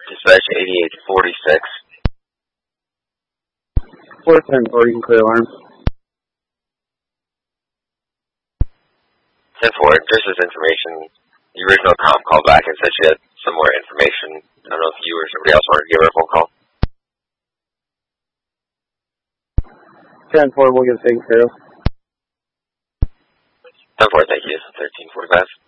Dispatch 8846. 410-4, you can clear alarm. 10-4, just as information, the original comm called back and said she had some more information. I don't know if you or somebody else wanted to give her a phone call. 10-4, we'll get it taken care of. 10-4, thank you. 1345.